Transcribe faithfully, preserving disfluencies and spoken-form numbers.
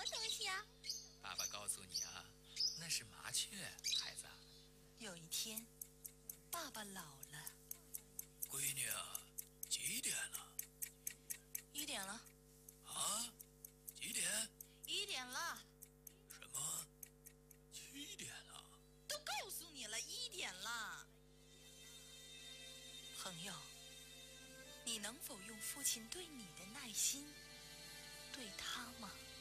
么东西啊？ 爸爸告诉你啊，那是麻雀，孩子。 有一天，爸爸老了。 闺女啊，几点了？ 一点了。 啊？几点？ 一点了。 什么？七点了？ 都告诉你了，一点了。 朋友，你能否用父亲对你的耐心对他吗？